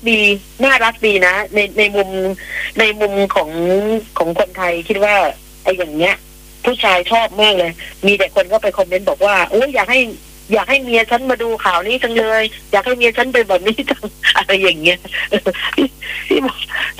ดีน่ารักดีนะในมุมของคนไทยคิดว่าไอ้อย่างเงี้ยผู้ชายชอบมากเลยมีแต่คนก็ไปคอมเมนต์บอกว่าโอ้ยอยากให้เมียฉันมาดูข่าวนี้จังเลยอยากให้เมียฉันเป็นแบบนี้จังอะไรอย่างเงี้ยที่บอก